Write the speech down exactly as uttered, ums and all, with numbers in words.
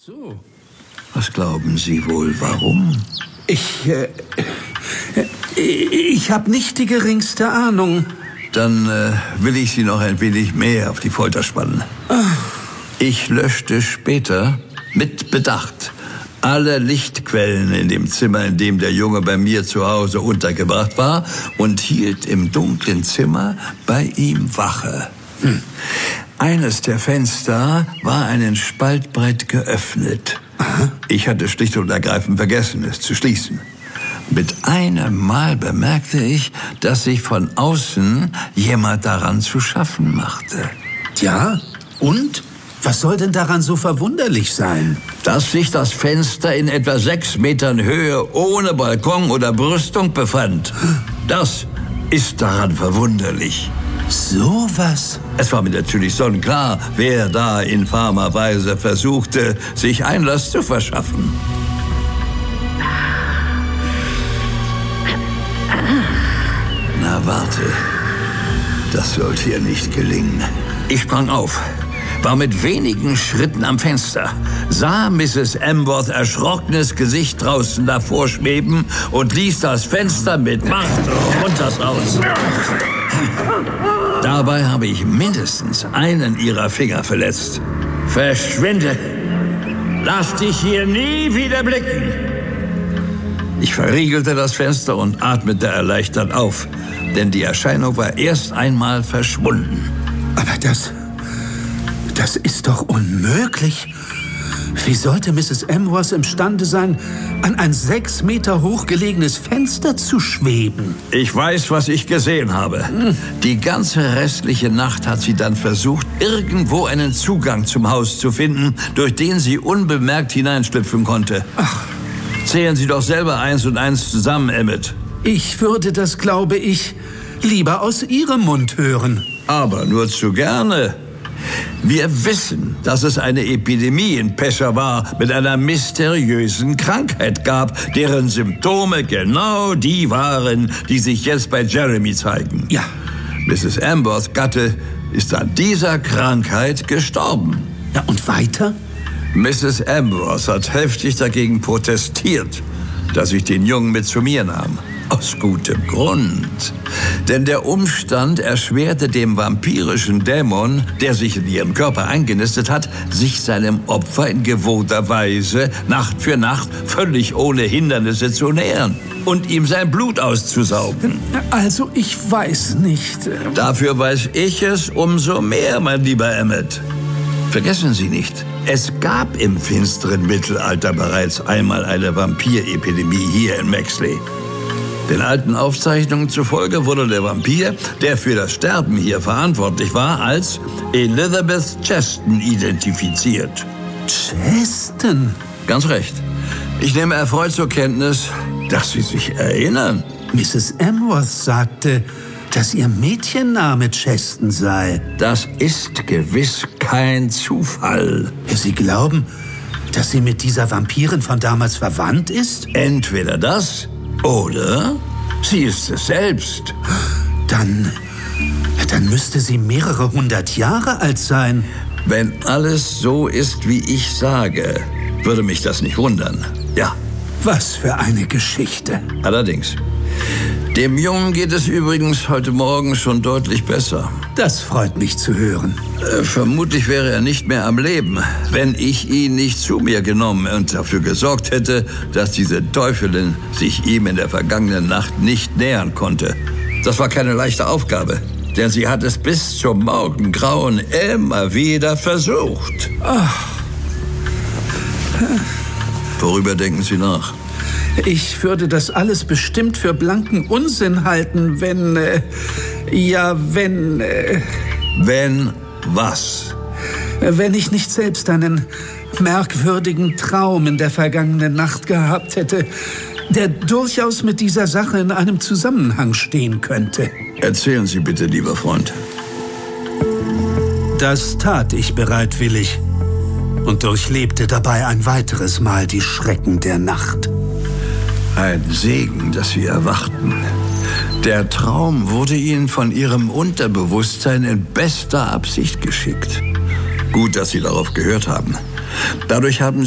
so. Was glauben Sie wohl, warum? Ich, äh, ich habe nicht die geringste Ahnung. Dann äh, will ich Sie noch ein wenig mehr auf die Folter spannen. Ich löschte später mit Bedacht alle Lichtquellen in dem Zimmer, in dem der Junge bei mir zu Hause untergebracht war, und hielt im dunklen Zimmer bei ihm Wache. Hm. Eines der Fenster war einen Spalt breit geöffnet. Aha. Ich hatte schlicht und ergreifend vergessen, es zu schließen. Mit einem Mal bemerkte ich, dass sich von außen jemand daran zu schaffen machte. Ja, und? Was soll denn daran so verwunderlich sein? Dass sich das Fenster in etwa sechs Metern Höhe ohne Balkon oder Brüstung befand. Das ist daran verwunderlich. So was? Es war mir natürlich sonnenklar, wer da infamer Weise versuchte, sich Einlass zu verschaffen. Na, warte. Das sollte ihr nicht gelingen. Ich sprang auf, war mit wenigen Schritten am Fenster, sah Misses Amworth erschrockenes Gesicht draußen davor schweben und ließ das Fenster mit Macht runtersaus. Dabei habe ich mindestens einen ihrer Finger verletzt. Verschwinde! Lass dich hier nie wieder blicken! Ich verriegelte das Fenster und atmete erleichtert auf, denn die Erscheinung war erst einmal verschwunden. Aber das... das ist doch unmöglich. Wie sollte Misses Amworth imstande sein, an ein sechs Meter hoch gelegenes Fenster zu schweben? Ich weiß, was ich gesehen habe. Hm. Die ganze restliche Nacht hat sie dann versucht, irgendwo einen Zugang zum Haus zu finden, durch den sie unbemerkt hineinschlüpfen konnte. Ach. Zählen Sie doch selber eins und eins zusammen, Emmett. Ich würde das, glaube ich, lieber aus Ihrem Mund hören. Aber nur zu gerne. Wir wissen, dass es eine Epidemie in Peshawar mit einer mysteriösen Krankheit gab, deren Symptome genau die waren, die sich jetzt bei Jeremy zeigen. Ja. Misses Amworths Gatte ist an dieser Krankheit gestorben. Ja, und weiter? Misses Amworth hat heftig dagegen protestiert, dass ich den Jungen mit zu mir nahm. Aus gutem Grund. Denn der Umstand erschwerte dem vampirischen Dämon, der sich in ihrem Körper eingenistet hat, sich seinem Opfer in gewohnter Weise Nacht für Nacht völlig ohne Hindernisse zu nähern und ihm sein Blut auszusaugen. Also ich weiß nicht. Dafür weiß ich es umso mehr, mein lieber Emmett. Vergessen Sie nicht, es gab im finsteren Mittelalter bereits einmal eine Vampirepidemie hier in Maxley. Den alten Aufzeichnungen zufolge wurde der Vampir, der für das Sterben hier verantwortlich war, als Elizabeth Cheston identifiziert. Cheston? Ganz recht. Ich nehme erfreut zur Kenntnis, dass Sie sich erinnern. Misses Amworth sagte, dass ihr Mädchenname Cheston sei. Das ist gewiss kein Zufall. Sie glauben, dass sie mit dieser Vampirin von damals verwandt ist? Entweder das, oder sie ist es selbst. Dann, dann müsste sie mehrere hundert Jahre alt sein. Wenn alles so ist, wie ich sage, würde mich das nicht wundern. Ja. Was für eine Geschichte. Allerdings. Dem Jungen geht es übrigens heute Morgen schon deutlich besser. Das freut mich zu hören. Äh, vermutlich wäre er nicht mehr am Leben, wenn ich ihn nicht zu mir genommen und dafür gesorgt hätte, dass diese Teufelin sich ihm in der vergangenen Nacht nicht nähern konnte. Das war keine leichte Aufgabe, denn sie hat es bis zum Morgengrauen immer wieder versucht. Ach. Worüber denken Sie nach? Ich würde das alles bestimmt für blanken Unsinn halten, wenn, äh, ja, wenn... Äh, wenn was? Wenn ich nicht selbst einen merkwürdigen Traum in der vergangenen Nacht gehabt hätte, der durchaus mit dieser Sache in einem Zusammenhang stehen könnte. Erzählen Sie bitte, lieber Freund. Das tat ich bereitwillig und durchlebte dabei ein weiteres Mal die Schrecken der Nacht. Ein Segen, dass Sie erwachten. Der Traum wurde Ihnen von Ihrem Unterbewusstsein in bester Absicht geschickt. Gut, dass Sie darauf gehört haben. Dadurch haben